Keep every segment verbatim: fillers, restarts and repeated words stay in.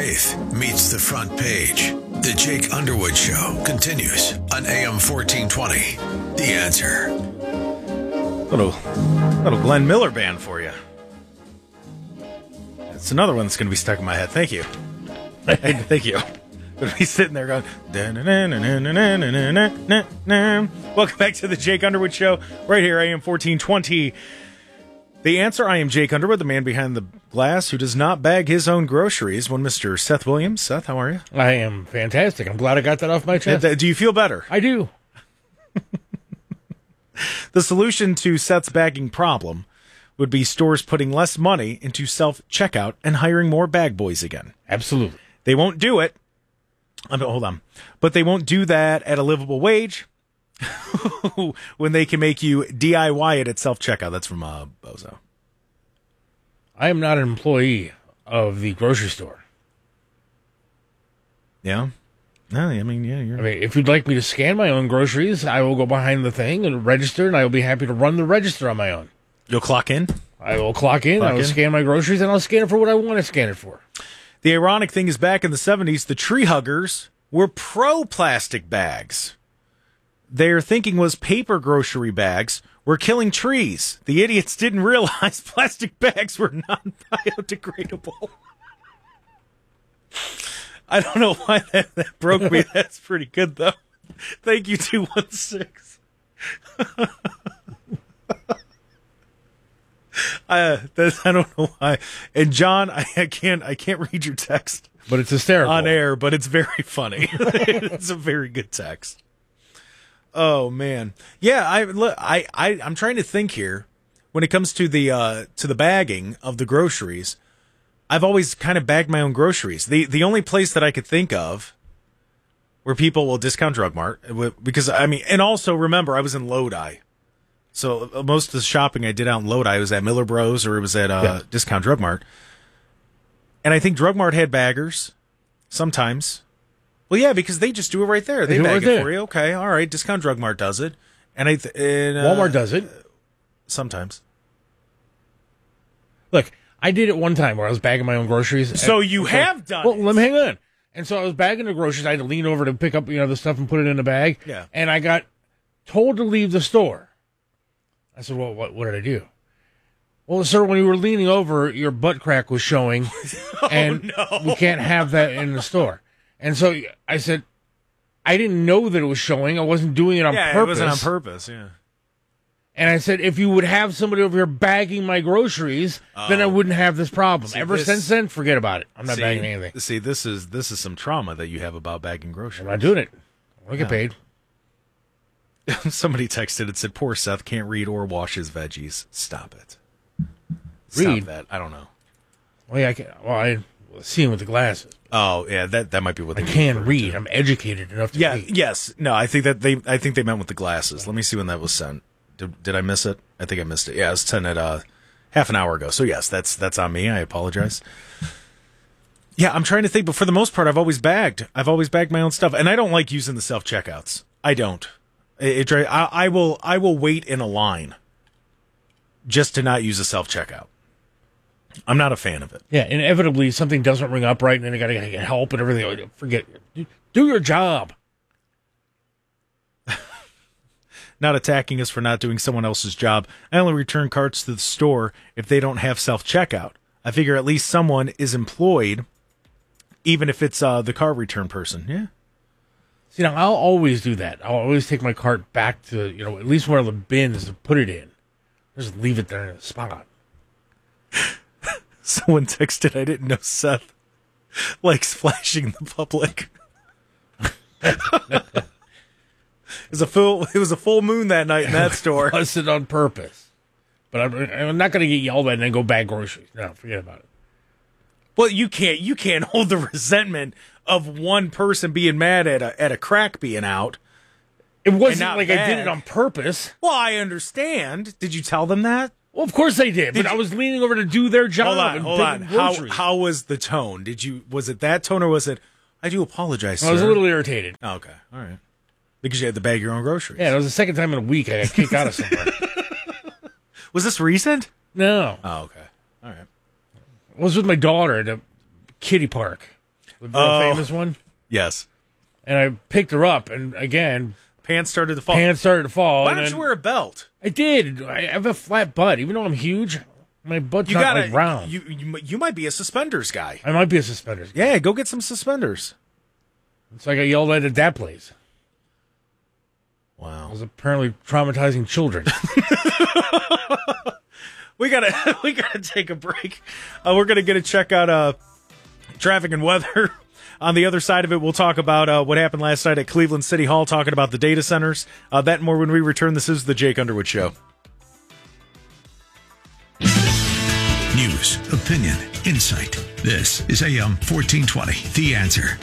Faith meets the front page. The Jake Underwood Show continues on A M fourteen twenty. The Answer. Little, little Glenn Miller band for you. It's another one that's going to be stuck in my head. Thank you. Thank you. Going to be sitting there going. Welcome back to the Jake Underwood Show, right here, A M fourteen twenty. The Answer. I am Jake Underwood, the man behind the glass who does not bag his own groceries. One Mister Seth Williams. Seth, how are you? I am fantastic. I'm glad I got that off my chest. Uh, do you feel better? I do. The solution to Seth's bagging problem would be stores putting less money into self-checkout and hiring more bag boys again. Absolutely. They won't do it. I mean, hold on. But they won't do that at a livable wage when they can make you D I Y it at self-checkout. That's from uh, Bozo. I am not an employee of the grocery store. Yeah? No, I mean, yeah. You're... I mean, if you'd like me to scan my own groceries, I will go behind the thing and register, and I will be happy to run the register on my own. You'll clock in? I will clock in, clock I will in. scan my groceries, and I'll scan it for what I want to scan it for. The ironic thing is, back in the seventies, the tree huggers were pro-plastic bags. Their thinking was paper grocery bags were killing trees. The idiots didn't realize plastic bags were non-biodegradable. I don't know why that, that broke me. That's pretty good, though. Thank you, two one six. Uh, that, I don't know why. And John, I, I can't I can't read your text. But it's hysterical. On air, but it's very funny. It's a very good text. Oh man. Yeah, I look I, I I'm trying to think here when it comes to the uh to the bagging of the groceries. I've always kind of bagged my own groceries. The the only place that I could think of where people will discount Drug Mart, because I mean, and also remember, I was in Lodi. So most of the shopping I did out in Lodi was at Miller Bros or it was at uh, yeah. Discount Drug Mart. And I think Drug Mart had baggers sometimes. Well, yeah, because they just do it right there. They, they bag it, right it for you. Okay, all right. Discount Drug Mart does it. And I th- and, uh, Walmart does it. Sometimes. Look, I did it one time where I was bagging my own groceries. So you have like, done well, it. Well, let me hang on. And so I was bagging the groceries. I had to lean over to pick up, you know, the stuff and put it in a bag. Yeah. And I got told to leave the store. I said, well, what, what did I do? Well, sir, when you were leaning over, your butt crack was showing, oh, and no. we can't have that in the store. And so I said, I didn't know that it was showing. I wasn't doing it on yeah, purpose. Yeah, it wasn't on purpose, yeah. And I said, if you would have somebody over here bagging my groceries, oh. then I wouldn't have this problem. See, Ever this, since then, forget about it. I'm not see, bagging anything. See, this is this is some trauma that you have about bagging groceries. I'm not doing it. I want to get paid. Somebody texted and said, poor Seth can't read or wash his veggies. Stop it. Stop read? that. I don't know. Well, yeah, I can, well, I see him with the glasses. Oh, yeah, that that might be what they I can read. To. I'm educated enough to yeah, read. Yes. No, I think that they I think they meant with the glasses. Let me see when that was sent. Did, did I miss it? I think I missed it. Yeah, it was sent at uh, half an hour ago. So, yes, that's that's on me. I apologize. Yeah, I'm trying to think, but for the most part, I've always bagged. I've always bagged my own stuff, and I don't like using the self-checkouts. I don't. It, it, I, I will I will wait in a line just to not use a self-checkout. I'm not a fan of it. Yeah, inevitably something doesn't ring up right, and then you got to get help and everything. Forget it. Do your job. Not attacking us for not doing someone else's job. I only return carts to the store if they don't have self-checkout. I figure at least someone is employed, even if it's uh, the car return person. Yeah. See, now, I'll always do that. I'll always take my cart back to, you know, at least one of the bins to put it in. Just leave it there in a spot. Someone texted, I didn't know Seth likes flashing the public. It was a full. It was a full moon that night in that store. I was it on purpose, but I'm, I'm not going to get yelled at and then go bag groceries. No, forget about it. Well, you can't. You can't hold the resentment of one person being mad at a at a crack being out. It wasn't like bag. I did it on purpose. Well, I understand. Did you tell them that? Well, of course they did, did but you? I was leaning over to do their job. Hold on, and hold on. How how was the tone? Did you was it that tone or was it? I do apologize, sir. I was a little irritated. Oh, okay, all right. Because you had to bag your own groceries. Yeah, it was the second time in a week I got kicked out of somewhere. Was this recent? No. Oh, okay. All right. I was with my daughter at a kiddie park. the real Oh. famous one. Yes. And I picked her up, and again, Pants started to fall. pants started to fall. Why and don't then you wear a belt? I did. I have a flat butt, even though I'm huge. My butt's You not gotta. like round. You, you you might be a suspenders guy. I might be a suspenders. Yeah, go get some suspenders. It's like I yelled at at that place. I Wow. was apparently traumatizing children. We gotta we gotta take a break. Uh, we're gonna get to check out uh, traffic and weather. On the other side of it, we'll talk about uh, what happened last night at Cleveland City Hall, talking about the data centers. Uh, that and more when we return. This is the Jake Underwood Show. News, opinion, insight. This is A M fourteen twenty, The Answer.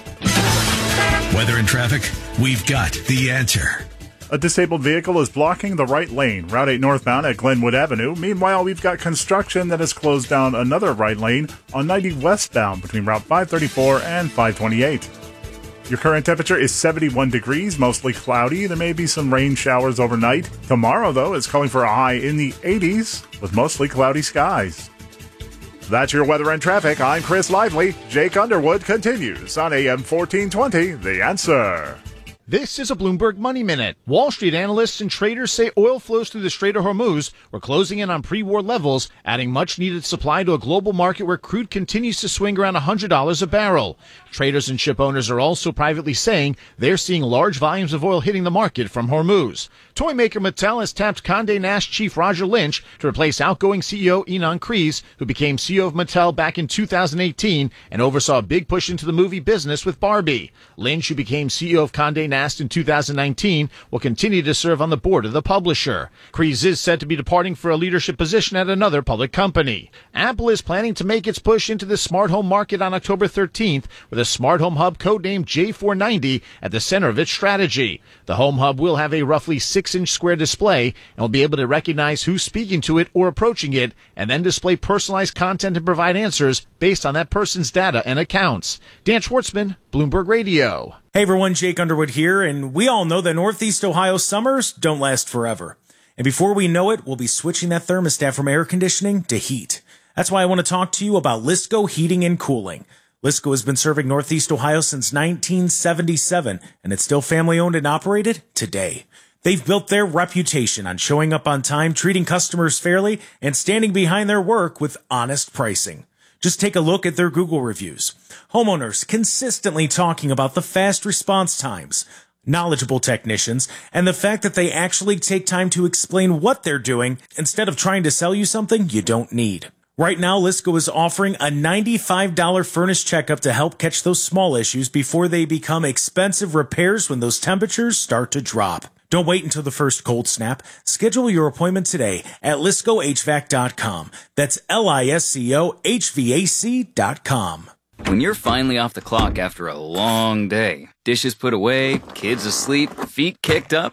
Weather and traffic, we've got the answer. A disabled vehicle is blocking the right lane, Route eight northbound at Glenwood Avenue. Meanwhile, we've got construction that has closed down another right lane on ninety westbound between Route five thirty-four and five twenty-eight. Your current temperature is seventy-one degrees, mostly cloudy. There may be some rain showers overnight. Tomorrow, though, is calling for a high in the eighties with mostly cloudy skies. That's your weather and traffic. I'm Chris Lively. Jake Underwood continues on A M fourteen twenty, The Answer. This is a Bloomberg Money Minute. Wall Street analysts and traders say oil flows through the Strait of Hormuz were closing in on pre-war levels, adding much-needed supply to a global market where crude continues to swing around one hundred dollars a barrel. Traders and ship owners are also privately saying they're seeing large volumes of oil hitting the market from Hormuz. Toy maker Mattel has tapped Condé Nast chief Roger Lynch to replace outgoing C E O Ynon Kreiz, who became C E O of Mattel back in two thousand eighteen and oversaw a big push into the movie business with Barbie. Lynch, who became C E O of Condé Nast in two thousand nineteen, will continue to serve on the board of the publisher. Kreiz is said to be departing for a leadership position at another public company. Apple is planning to make its push into the smart home market on October thirteenth with a smart home hub codenamed J four ninety at the center of its strategy. The home hub will have a roughly six inch square display and will be able to recognize who's speaking to it or approaching it, and then display personalized content and provide answers based on that person's data and accounts. Dan Schwartzman, Bloomberg Radio. Hey everyone, Jake Underwood here, and we all know that Northeast Ohio summers don't last forever. And before we know it, we'll be switching that thermostat from air conditioning to heat. That's why I want to talk to you about Lisco Heating and Cooling. Lisco has been serving Northeast Ohio since nineteen seventy-seven, and it's still family owned and operated today. They've built their reputation on showing up on time, treating customers fairly, and standing behind their work with honest pricing. Just take a look at their Google reviews. Homeowners consistently talking about the fast response times, knowledgeable technicians, and the fact that they actually take time to explain what they're doing instead of trying to sell you something you don't need. Right now, Lisco is offering a ninety-five dollars furnace checkup to help catch those small issues before they become expensive repairs when those temperatures start to drop. Don't wait until the first cold snap. Schedule your appointment today at lisco h v a c dot com. That's L I S C O H V A C dot com. When you're finally off the clock after a long day, dishes put away, kids asleep, feet kicked up,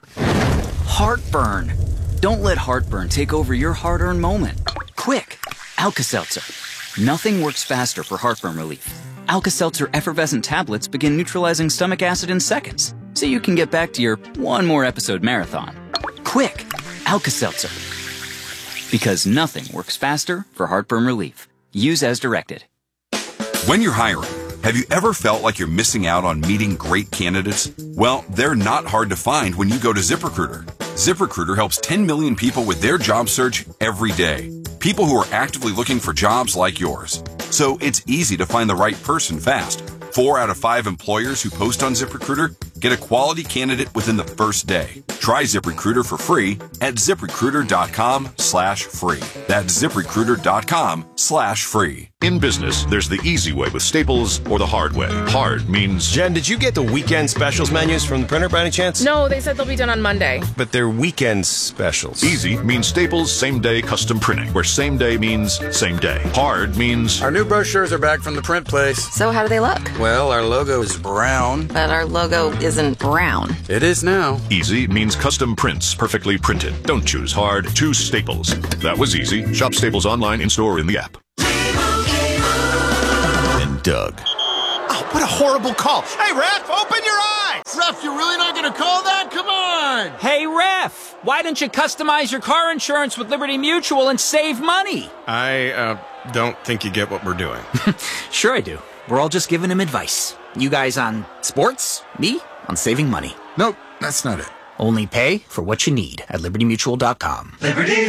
heartburn. Don't let heartburn take over your hard-earned moment. Quick, Alka-Seltzer. Nothing works faster for heartburn relief. Alka-Seltzer effervescent tablets begin neutralizing stomach acid in seconds, so you can get back to your one more episode marathon. Quick, Alka-Seltzer. Because nothing works faster for heartburn relief. Use as directed. When you're hiring, have you ever felt like you're missing out on meeting great candidates? Well, they're not hard to find when you go to ZipRecruiter. ZipRecruiter helps ten million people with their job search every day. People who are actively looking for jobs like yours. So it's easy to find the right person fast. Four out of five employers who post on ZipRecruiter get a quality candidate within the first day. Try ZipRecruiter for free at ZipRecruiter.com slash free. That's ZipRecruiter.com slash free. In business, there's the easy way with Staples or the hard way. Hard means... Jen, did you get the weekend specials menus from the printer by any chance? No, they said they'll be done on Monday. But they're weekend specials. Easy means Staples same-day custom printing, where same day means same day. Hard means... Our new brochures are back from the print place. So how do they look? Well, our logo is brown. But our logo isn't brown. It is now. Easy means custom prints, perfectly printed. Don't choose hard, choose Staples. That was easy. Shop Staples online, in-store, in the app. And Doug. Oh, what a horrible call. Hey, Ref, open your eyes! Ref, you're really not going to call that? Come on! Hey, Ref, why don't you customize your car insurance with Liberty Mutual and save money? I, uh, don't think you get what we're doing. Sure I do. We're all just giving him advice. You guys on sports, me on saving money. Nope, that's not it. Only pay for what you need at liberty mutual dot com. Liberty